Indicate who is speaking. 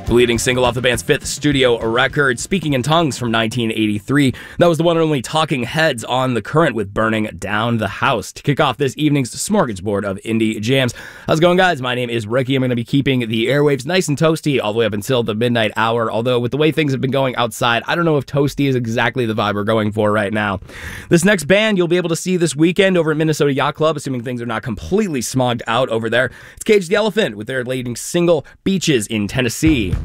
Speaker 1: The leading single off the band's fifth studio record, Speaking in Tongues from 1983. That was the one and only Talking Heads on The Current with Burning Down the House to kick off this evening's smorgasbord of indie jams. How's it going, guys? My name is Ricky. I'm going to be keeping the airwaves nice and toasty all the way up until the midnight hour, although with the way things have been going outside, I don't know if toasty is exactly the vibe we're going for right now. This next band you'll be able to see this weekend over at Minnesota Yacht Club, assuming things are not completely smogged out over there. It's Cage the Elephant with their leading single, Beaches in Tennessee.